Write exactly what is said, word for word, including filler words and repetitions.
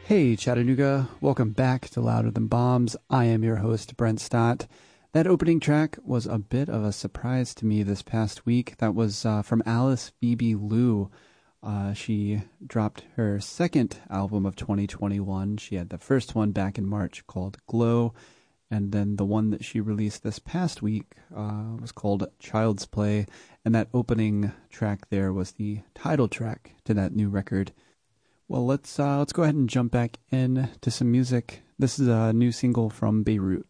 Hey Chattanooga, welcome back to Louder Than Bombs. I am your host, Brent Stott. That opening track was a bit of a surprise to me this past week. That was uh, from Alice Phoebe Liu. Uh, she dropped her second album of twenty twenty-one. She had the first one back in March called Glow, and then the one that she released this past week uh, was called Child's Play, and that opening track there was the title track to that new record. Well, let's uh, let's go ahead and jump back in to some music. This is a new single from Beirut.